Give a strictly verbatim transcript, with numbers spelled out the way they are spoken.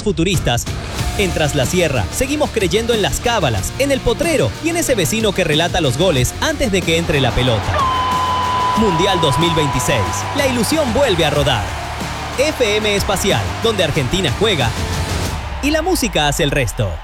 más futuristas. En Tras la Sierra, seguimos creyendo en las cábalas, en el potrero y en ese vecino que relata los goles antes de que entre la pelota. Mundial dos mil veintiséis. La ilusión vuelve a rodar. F M Espacial, donde Argentina juega y la música hace el resto.